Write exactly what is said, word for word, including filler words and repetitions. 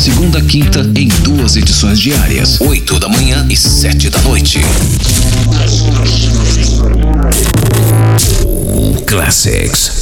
segunda a quinta, em duas edições diárias, oito da manhã e sete da noite. Classics.